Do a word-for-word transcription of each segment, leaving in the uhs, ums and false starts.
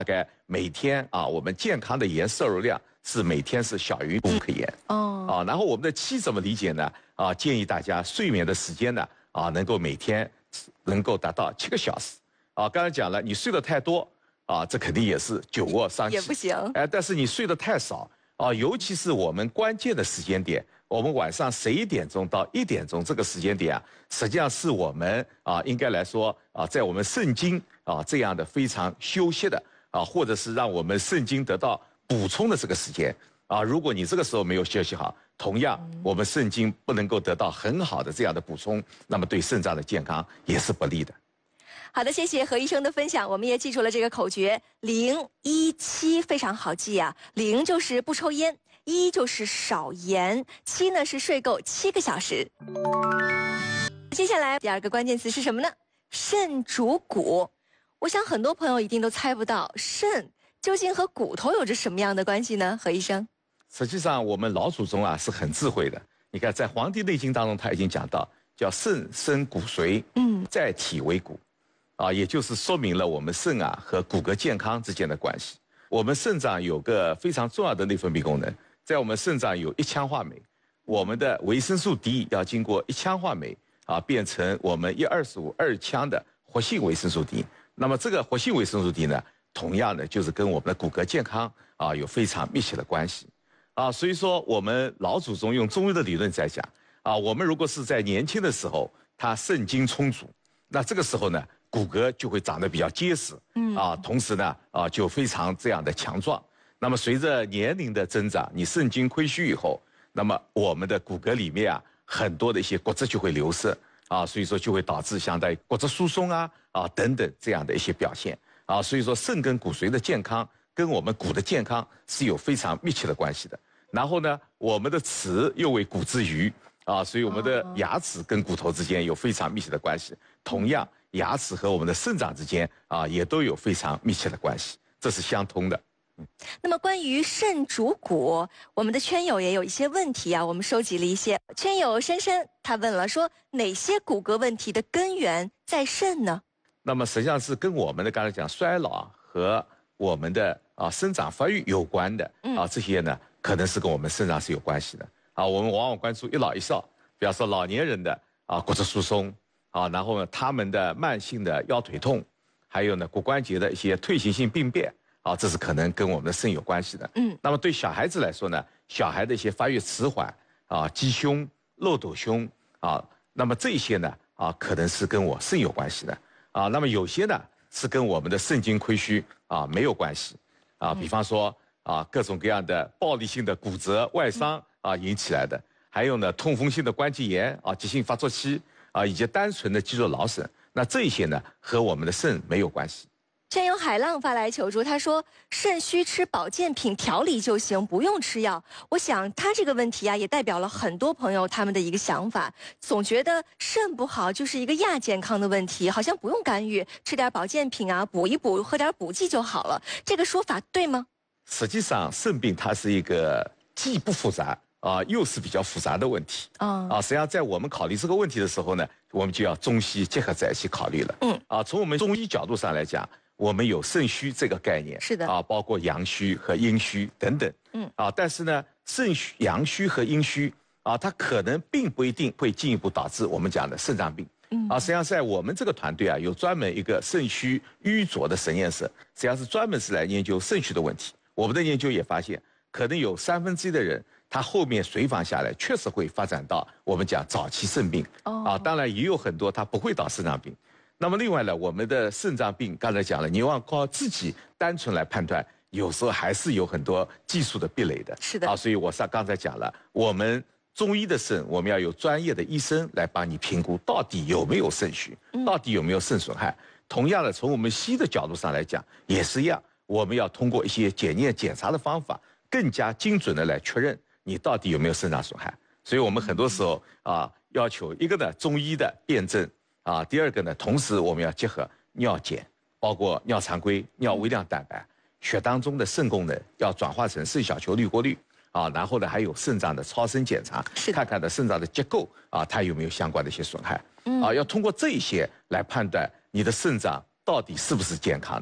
大概每天啊，我们健康的盐摄入量是每天是小于五克盐。哦。啊，然后我们的七怎么理解呢？啊，建议大家睡眠的时间呢，啊，能够每天能够达到七个小时。啊，刚才讲了，你睡得太多，啊，这肯定也是久卧伤气。 也不行。 哎，但是你睡得太少，啊，尤其是我们关键的时间点，我们晚上十一点钟到一点钟这个时间点啊，实际上是我们啊，应该来说啊，在我们肾经啊这样的非常休息的啊，或者是让我们肾经得到补充的这个时间啊，如果你这个时候没有休息好，同样我们肾经不能够得到很好的这样的补充，那么对肾脏的健康也是不利的。 好的，谢谢何医生的分享，我们也记住了这个口诀零一七，非常好记啊。零就是不抽烟，一就是少盐，七呢是睡够七个小时。接下来第二个关键词是什么呢？肾主骨。我想很多朋友一定都猜不到，肾究竟和骨头有着什么样的关系呢？何医生？ 实际上，我们老祖宗啊是很智慧的。你看，在《黄帝内经》当中，他已经讲到，叫肾生骨髓，嗯，在体为骨。啊，也就是说明了我们肾啊和骨骼健康之间的关系。我们肾脏有个非常重要的内分泌功能，在我们肾脏有一羟化酶，我们的维生素 D 要经过一羟化酶啊变成我们一二十五二羟的活性维生素 D。那么这个活性维生素 D 呢，同样的就是跟我们的骨骼健康啊有非常密切的关系。啊，所以说我们老祖宗用中医的理论在讲啊，我们如果是在年轻的时候，他肾精充足，那这个时候呢，骨骼就会长得比较结实，嗯啊，同时呢啊就非常这样的强壮。那么随着年龄的增长，你肾精亏虚以后，那么我们的骨骼里面啊很多的一些骨质就会流失啊，所以说就会导致相当于骨质疏松啊啊等等这样的一些表现啊。所以说肾跟骨髓的健康跟我们骨的健康是有非常密切的关系的。然后呢，我们的齿又为骨之余啊，所以我们的牙齿跟骨头之间有非常密切的关系。同样，牙齿和我们的肾脏之间啊，也都有非常密切的关系，这是相通的。 嗯，那么关于肾主骨，我们的圈友也有一些问题啊，我们收集了一些。圈友珊珊他问了，说哪些骨骼问题的根源在肾呢？ 那么实际上是跟我们的刚才讲衰老和我们的啊生长发育有关的啊，这些呢可能是跟我们肾脏是有关系的啊。我们往往关注一老一少，比方说老年人的啊骨质疏松。啊，然后呢，他们的慢性的腰腿痛，还有呢骨关节的一些退行性病变，啊，这是可能跟我们的肾有关系的。嗯，那么对小孩子来说呢，小孩的一些发育迟缓，啊，鸡胸、漏斗胸，啊，那么这些呢，啊，可能是跟我肾有关系的。啊，那么有些呢是跟我们的肾精亏虚啊没有关系，啊，比方说啊各种各样的暴力性的骨折外伤啊引起来的，还有呢痛风性的关节炎啊急性发作期。啊，以及单纯的肌肉劳损，那这些呢和我们的肾没有关系。 圈友海浪发来求助，他说肾虚吃保健品调理就行，不用吃药。我想他这个问题啊，也代表了很多朋友他们的一个想法，总觉得肾不好就是一个亚健康的问题，好像不用干预，吃点保健品啊，补一补，喝点补剂就好了。这个说法对吗？ 实际上，肾病它是一个既不复杂。啊，又是比较复杂的问题啊！啊，实际上在我们考虑这个问题的时候呢，我们就要中西结合在一起考虑了。嗯，啊，从我们中医角度上来讲，我们有肾虚这个概念， 是的， 啊，包括阳虚和阴虚等等。嗯，啊，但是呢，肾虚、阳虚和阴虚啊，它可能并不一定会进一步导致我们讲的肾脏病。嗯，啊，实际上在我们这个团队啊，有专门一个肾虚瘀浊的实验室，实际上是专门是来研究肾虚的问题。我们的研究也发现，可能有三分之一的人。他后面随访下来，确实会发展到我们讲早期肾病。哦，啊，当然也有很多他不会到肾脏病。那么另外呢，我们的肾脏病刚才讲了，你要靠自己单纯来判断，有时候还是有很多技术的壁垒的。 是的。 啊，所以我上刚才讲了，我们中医的肾，我们要有专业的医生来帮你评估到底有没有肾虚，到底有没有肾损害。同样的，从我们西医的角度上来讲，也是一样，我们要通过一些检验检查的方法，更加精准的来确认。你到底有没有肾脏损害？所以我们很多时候啊，要求一个呢中医的辩证啊，第二个呢，同时我们要结合尿检，包括尿常规、尿微量蛋白，血当中的肾功能要转化成肾小球滤过率啊，然后呢还有肾脏的超声检查，看看的肾脏的结构啊，它有没有相关的一些损害啊，要通过这些来判断你的肾脏到底是不是健康的。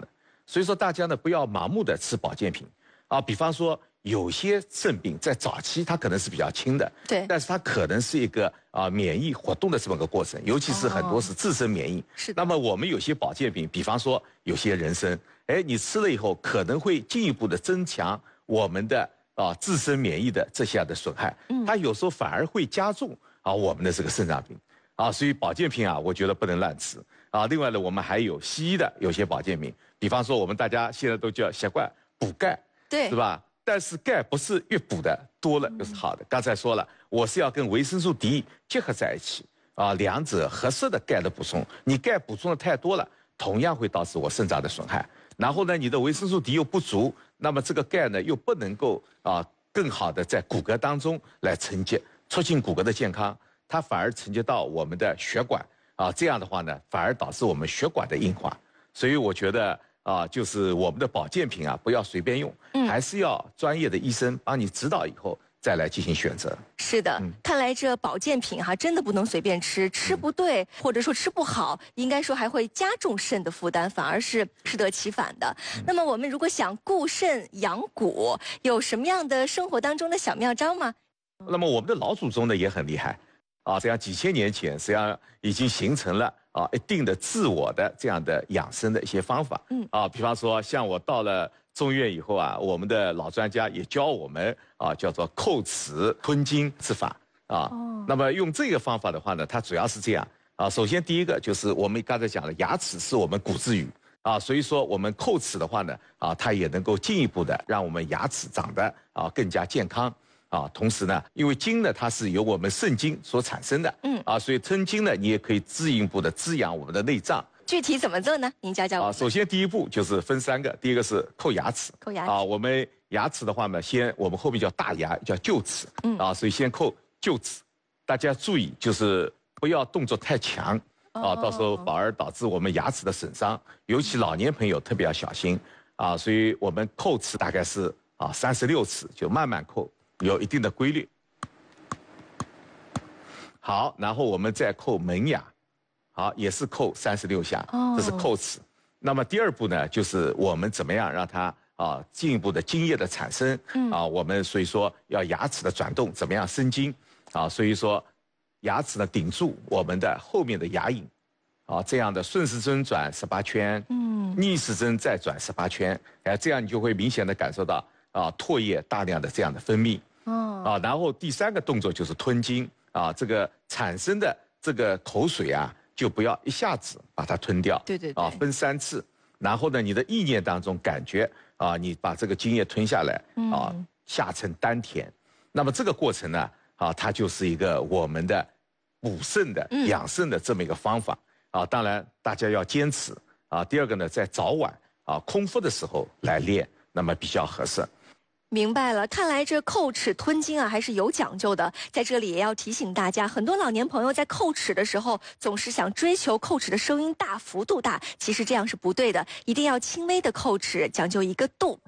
所以说大家呢不要盲目的吃保健品啊，比方说有些肾病在早期它可能是比较轻的， 对， 但是它可能是一个啊免疫活动的这么个过程，尤其是很多是自身免疫。 是的。 那么我们有些保健品，比方说有些人参，哎，你吃了以后可能会进一步的增强我们的啊自身免疫的这些的损害，嗯，它有时候反而会加重啊我们的这个肾脏病啊，所以保健品啊，我觉得不能乱吃啊。另外呢，我们还有西医的有些保健品，比方说我们大家现在都叫习惯补钙， 对， 是吧？但是钙不是越补的多了就是好的。刚才说了，我是要跟维生素 D 结合在一起啊，两者合适的钙的补充。你钙补充的太多了，同样会导致我肾脏的损害。然后呢，你的维生素 D 又不足，那么这个钙呢又不能够啊更好的在骨骼当中来承接，促进骨骼的健康，它反而承接到我们的血管啊，这样的话呢，反而导致我们血管的硬化。所以我觉得。啊，就是我们的保健品啊，不要随便用，嗯、还是要专业的医生帮你指导以后再来进行选择。 是的，嗯、看来这保健品哈、啊，真的不能随便吃，吃不对、嗯、或者说吃不好，应该说还会加重肾的负担，反而是适得其反的。嗯、那么我们如果想固肾养骨，有什么样的生活当中的小妙招吗？ 那么我们的老祖宗呢也很厉害，啊，实际上几千年前实际上已经形成了。啊，一定的自我的这样的养生的一些方法，嗯，啊，比方说像我到了中院以后啊，我们的老专家也教我们啊，叫做叩齿吞金之法啊。哦。那么用这个方法的话呢，它主要是这样啊。首先第一个就是我们刚才讲了，牙齿是我们骨之语啊，所以说我们叩齿的话呢，啊，它也能够进一步的让我们牙齿长得啊更加健康。啊，同时呢，因为筋呢，它是由我们肾经所产生的，嗯，啊，所以吞筋呢，你也可以进一步的滋养我们的内脏。 具体怎么做呢？您教教我。 啊，首先第一步就是分三个，第一个是叩牙齿， 叩牙齿。 啊，我们牙齿的话呢，先我们后面叫大牙，叫臼齿，嗯，啊，所以先叩臼齿。大家注意，就是不要动作太强，啊，到时候反而导致我们牙齿的损伤，尤其老年朋友特别要小心，啊，所以我们叩齿大概是啊三十六次，就慢慢叩。有一定的规律。好，然后我们再叩门牙，好，也是叩三十六下，这是叩齿。那么第二步呢，就是我们怎么样让它啊进一步的津液的产生，啊，我们所以说要牙齿的转动，怎么样生津，啊，所以说牙齿呢顶住我们的后面的牙龈，啊，这样的顺时针转十八圈，嗯，逆时针再转十八圈，哎，这样你就会明显的感受到啊唾液大量的这样的分泌。哦，啊，然后第三个动作就是吞津啊，这个产生的这个口水啊，就不要一下子把它吞掉， 对对对， 啊，分三次，然后呢，你的意念当中感觉啊，你把这个津液吞下来，啊，下沉丹田，那么这个过程呢，啊，它就是一个我们的补肾的、养肾的这么一个方法啊，当然大家要坚持啊。第二个呢，在早晚啊空腹的时候来练，那么比较合适。 明白了，看来这叩齿吞金啊还是有讲究的。在这里也要提醒大家，很多老年朋友在叩齿的时候，总是想追求叩齿的声音大、幅度大，其实这样是不对的，一定要轻微的叩齿，讲究一个度。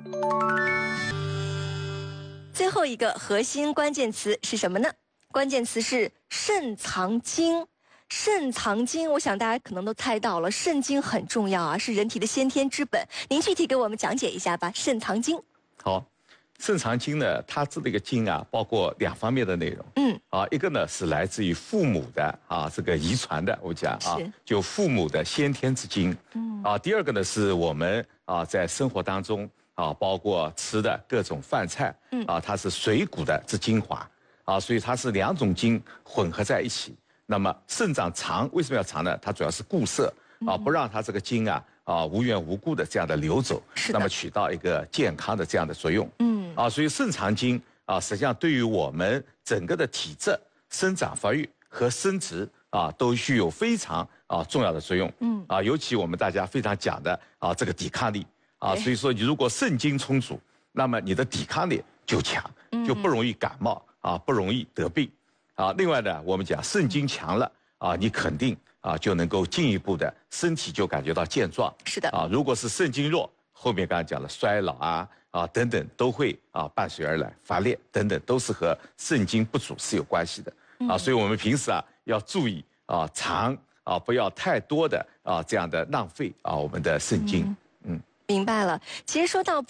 最后一个核心关键词是什么呢？关键词是肾藏精。肾藏精，我想大家可能都猜到了，肾精很重要啊，是人体的先天之本。您具体给我们讲解一下吧。肾藏精。 好。肾藏精呢，它这个精啊，包括两方面的内容。嗯，啊，一个呢是来自于父母的啊，这个遗传的，我讲啊，就父母的先天之精。嗯，啊，第二个呢是我们啊在生活当中啊，包括吃的各种饭菜，嗯，啊，它是水谷的之精华，啊，所以它是两种精混合在一起。那么肾脏藏为什么要藏呢？它主要是固摄啊，不让它这个精啊啊无缘无故的这样的流走，那么起到一个健康的这样的作用。嗯。啊，所以肾藏精啊，实际上对于我们整个的体质、生长发育和生殖啊，都具有非常啊重要的作用。嗯，啊，尤其我们大家非常讲的啊，这个抵抗力啊，所以说你如果肾精充足，那么你的抵抗力就强，就不容易感冒啊，不容易得病啊。另外呢，我们讲肾精强了啊，你肯定啊就能够进一步的身体就感觉到健壮。 是的啊，如果是肾精弱，后面刚才讲了衰老啊。啊，等等都会啊伴随而来，发裂等等都是和肾精不足是有关系的啊，所以我们平时啊要注意啊藏啊不要太多的啊这样的浪费啊我们的肾精，嗯。 明白了。其实说到